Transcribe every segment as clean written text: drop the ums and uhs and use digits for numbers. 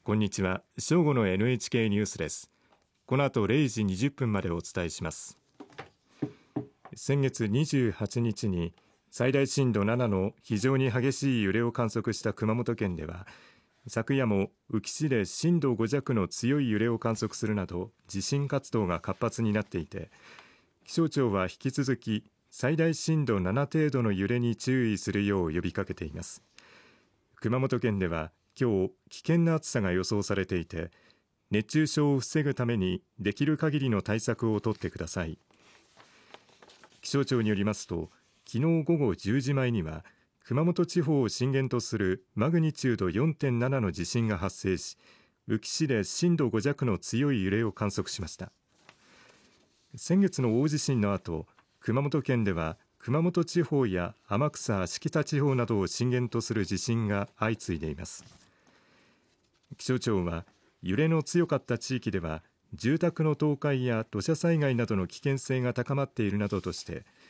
こんにちは。正午の NHK ニュースです。この後0時20分までお伝えします。先月28日に最大震度7の非常に激しい揺れを観測した熊本県では、昨夜も宇城市で震度5弱の強い揺れを観測するなど地震活動が活発になっていて、気象庁は引き続き最大震度7程度の揺れに注意するよう呼びかけています。熊本県では今日危険な暑さが予想されていて、熱中症を防ぐためにできる限りの対策を取ってください。気象庁によりますと、昨日午後10時前には熊本地方を震源とするマグニチュード 4.7 の地震が発生し、宇城市で震度5弱の強い揺れを観測しました。先月の大地震の後、熊本県では熊本地方や天草・芦北地方などを震源とする地震が相次いでいます。気象庁は揺れの強かった地域では住宅の倒壊や土砂災害などの危険性が高まっているなどとして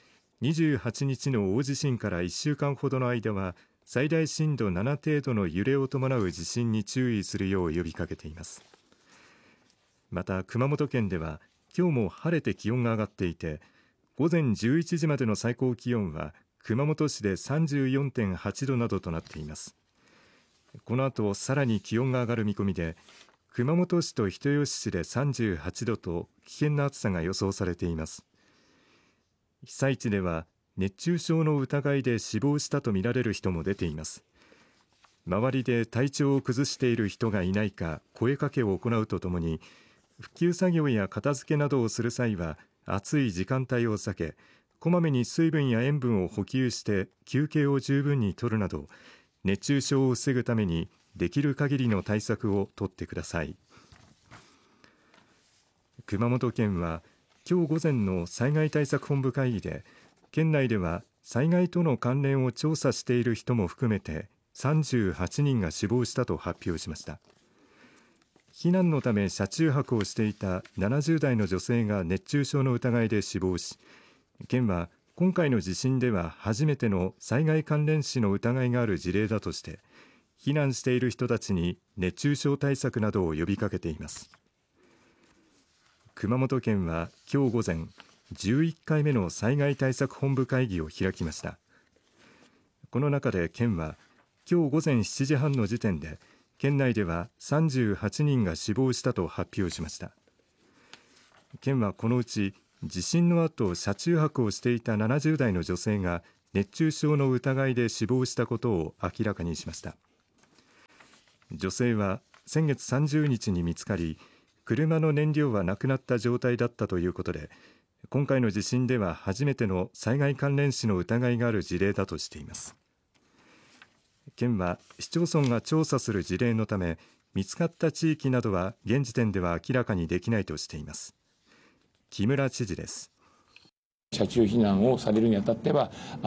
、28日の大地震から1週間ほどの間は最大震度7程度の揺れを伴う地震に注意するよう呼びかけています。また熊本県では今日も晴れて気温が上がっていて、午前11時までの最高気温は熊本市で 34.8 度などとなっています。この後さらに気温が上がる見込みで、熊本市と人吉市で38度と危険な暑さが予想されています。被災地では熱中症の疑いで死亡したとみられる人も出ています。周りで体調を崩している人がいないか声かけを行うとともに、復旧作業や片付けなどをする際は暑い時間帯を避け、こまめに水分や塩分を補給して休憩を十分に取るなど、熱中症を防ぐためにできる限りの対策を取ってください。熊本県は今日午前の災害対策本部会議で、県内では災害との関連を調査している人も含めて38人が死亡したと発表しました。避難のため車中泊をしていた70代の女性が熱中症の疑いで死亡し、県は今回の地震では初めての災害関連死の疑いがある事例だとして、避難している人たちに熱中症対策などを呼びかけています。熊本県は今日午前11回目の災害対策本部会議を開きました。この中で県は今日午前7時半の時点で県内では38人が死亡したと発表しました。県はこのうち地震の後車中泊をしていた70代の女性が熱中症の疑いで死亡したことを明らかにしました。女性は先月30日に見つかり、車の燃料はなくなった状態だったということで、今回の地震では初めての災害関連死の疑いがある事例だとしています。県は市町村が調査する事例のため、見つかった地域などは現時点では明らかにできないとしています。木村知事です。 車中避難をされるにあたっては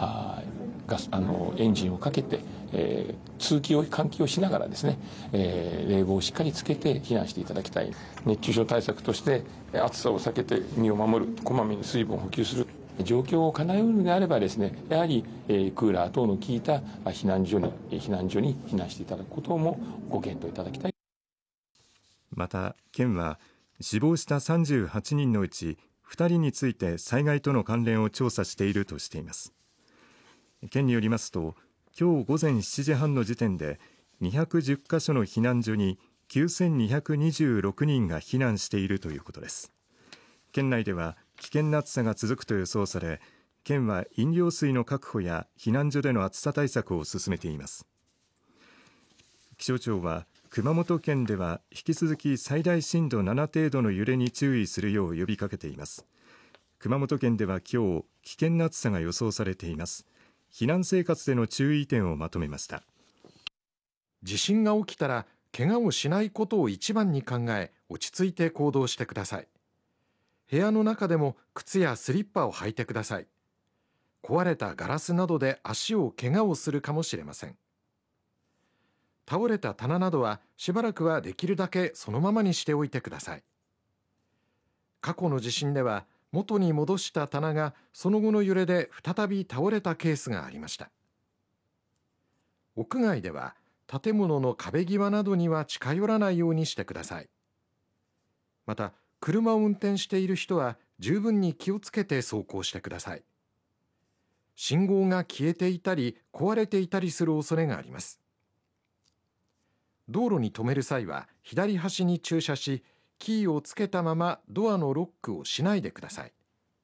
エンジンをかけて、通気を換気をしながらですね、冷房をしっかりつけて避難していただきたい。熱中症対策として暑さを避けて身を守る、こまめに水分を補給する状況を叶えるのであればですね、やはりクーラー等の効いた避難所に避難していただくこともご検討いただきたい。 また県は死亡した38人のうち2人について災害との関連を調査しているとしています。県によりますと、今日午前7時半の時点で210カ所の避難所に9226人が避難しているということです。県内では危険な暑さが続くと予想され、県は飲料水の確保や避難所での暑さ対策を進めています。気象庁は熊本県では引き続き最大震度7程度の揺れに注意するよう呼びかけています。熊本県では今日危険な暑さが予想されています。避難生活での注意点をまとめました。 地震が起きたら怪我をしないことを一番に考え、落ち着いて行動してください。部屋の中でも靴やスリッパを履いてください。壊れたガラスなどで足を怪我をするかもしれません。倒れた棚などはしばらくはできるだけそのままにしておいてください。過去の地震では元に戻した棚がその後の揺れで再び倒れたケースがありました。屋外では建物の壁際などには近寄らないようにしてください。また、車を運転している人は十分に気をつけて走行してください。信号が消えていたり壊れていたりする恐れがあります。道路に止める際は左端に駐車し、キーをつけたままドアのロックをしないでください。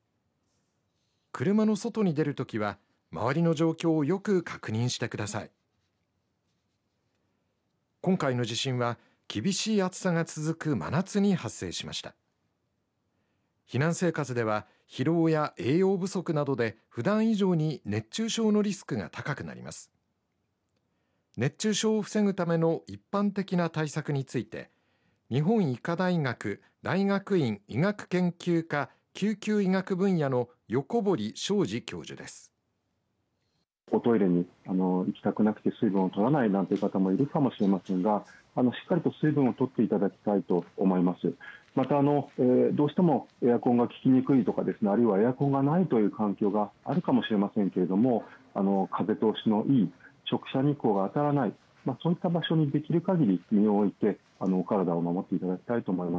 車の外に出るときは周りの状況をよく確認してください。今回の地震は厳しい暑さが続く真夏に発生しました。避難生活では疲労や栄養不足などで普段以上に熱中症のリスクが高くなります。熱中症を防ぐための一般的な対策について、日本医科大学大学院医学研究科救急医学分野の横堀昌司教授です。 おトイレに行きたくなくて水分を取らないなんていう方もいるかもしれませんが、しっかりと水分を取っていただきたいと思います。またどうしてもエアコンが効きにくいとかですね、あるいはエアコンがないという環境があるかもしれませんけれども、風通しのいい直射日光が当たらない、そういった場所にできる限り身を置いてお体を守っていただきたいと思います。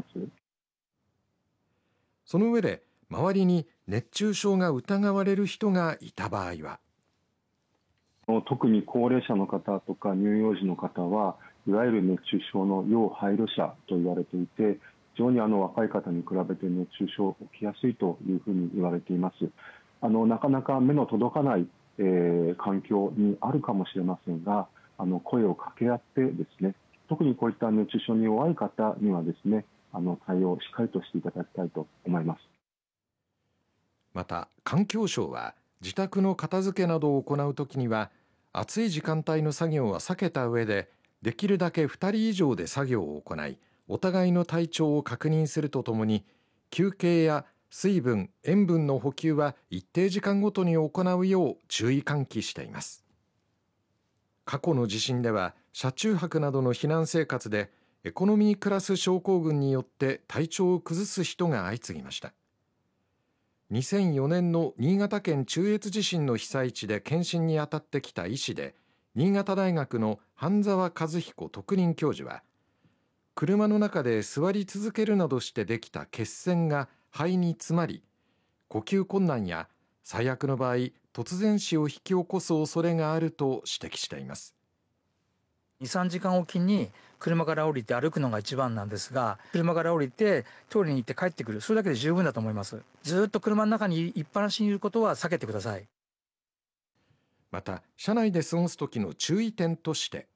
その上で、周りに熱中症が疑われる人がいた場合は、 特に高齢者の方とか乳幼児の方はいわゆる熱中症の要配慮者と言われていて、非常に若い方に比べて熱中症起きやすいというふうに言われています。なかなか目の届かない、環境にあるかもしれませんが、声を掛け合ってですね、特にこういった熱中症に弱い方にはですね、対応をしっかりとしていただきたいと思います。 また環境省は自宅の片付けなどを行うときには、暑い時間帯の作業は避けた上で、できるだけ2人以上で作業を行い、お互いの体調を確認するとともに、休憩や水分・塩分の補給は一定時間ごとに行うよう注意喚起しています。過去の地震では車中泊などの避難生活でエコノミークラス症候群によって体調を崩す人が相次ぎました。2004年の新潟県中越地震の被災地で検診に当たってきた医師で、新潟大学の半沢和彦特任教授は、車の中で座り続けるなどしてできた血栓が肺に詰まり、呼吸困難や最悪の場合突然死を引き起こす恐れがあると指摘しています。 2、3時間おきに車から降りて歩くのが一番なんですが、車から降りてトイレに行って帰ってくる、それだけで十分だと思います。ずっと車の中にいっぱなしにいることは避けてください。 また車内で過ごす時の注意点として、